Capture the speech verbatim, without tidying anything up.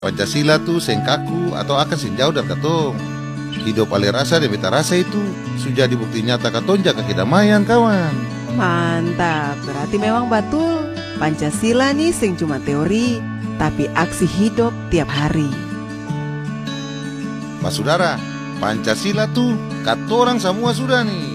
Pancasila tuh seng kaku atau akan seng jauh dari katong. Hidup ale rasa dan beta rasa itu sudah dibukti nyata katong jaga kedamaian kawan. Mantap, berarti memang betul Pancasila nih sing cuma teori, tapi aksi hidup tiap hari. Mas saudara, Pancasila tuh katorang semua sudah nih.